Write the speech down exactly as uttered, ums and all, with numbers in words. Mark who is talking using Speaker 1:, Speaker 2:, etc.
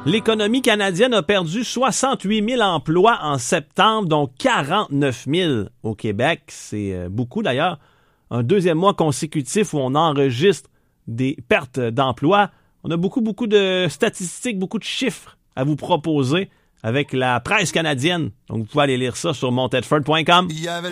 Speaker 1: L'économie canadienne a perdu soixante-huit mille emplois en septembre, dont quarante-neuf mille au Québec. C'est beaucoup d'ailleurs. Un deuxième mois consécutif où on enregistre des pertes d'emplois. On a beaucoup, beaucoup de statistiques, beaucoup de chiffres à vous proposer avec la presse canadienne. Donc, vous pouvez aller lire ça sur montedford point com.